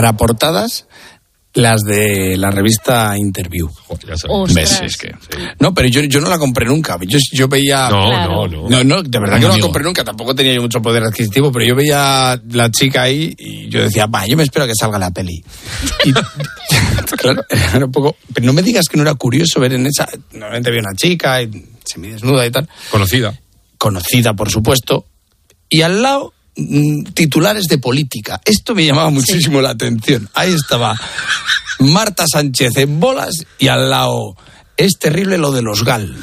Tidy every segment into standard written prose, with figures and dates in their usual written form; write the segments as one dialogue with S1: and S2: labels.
S1: para portadas las de la revista Interview.
S2: Ya sabes.
S1: ¿Ves? Es que... sí. No, pero yo no la compré nunca. Yo veía...
S2: No,
S1: de verdad que no la compré nunca. Tampoco tenía yo mucho poder adquisitivo, pero yo veía la chica ahí y yo decía, yo me espero a que salga la peli. Y, claro, era un poco... Pero no me digas que no era curioso ver en esa... Normalmente había una chica y semidesnuda y tal. Conocida, por supuesto. Y al lado... titulares de política. Esto me llamaba muchísimo la atención. Ahí estaba Marta Sánchez en bolas y al lado, es terrible lo de los GAL.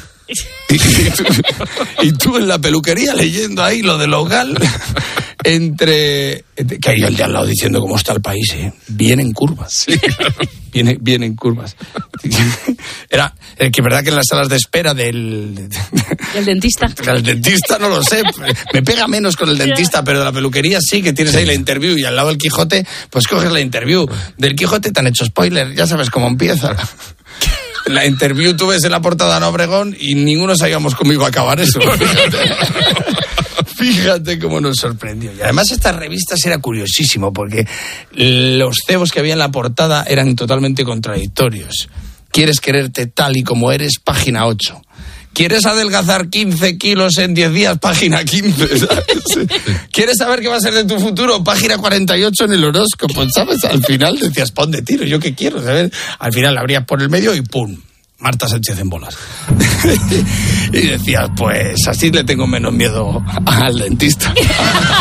S1: Y tú en la peluquería leyendo ahí lo de los GAL, que hay el de al lado diciendo cómo está el país, bien en curvas. Sí. Bien en curvas. Era que verdad que en las salas de espera del
S3: dentista.
S1: El dentista no lo sé, me pega menos con el dentista, pero de la peluquería sí, que tienes ahí la Interview y al lado del Quijote, pues coges la Interview. Del Quijote te han hecho spoiler, ya sabes cómo empieza. La Interview tú ves en la portada de Ana Obregón y ninguno sabíamos cómo iba a acabar eso. Fíjate cómo nos sorprendió. Y además estas revistas era curiosísimo porque los cebos que había en la portada eran totalmente contradictorios. ¿Quieres quererte tal y como eres? Página 8. ¿Quieres adelgazar 15 kilos en 10 días? Página 15, ¿sabes? ¿Quieres saber qué va a ser de tu futuro? Página 48 en el horóscopo, ¿sabes? Al final decías, pon de tiro, ¿yo qué quiero? ¿Sabes? Al final la abrías por el medio y ¡pum! Marta Sánchez en bolas. Y decías, pues así le tengo menos miedo al dentista.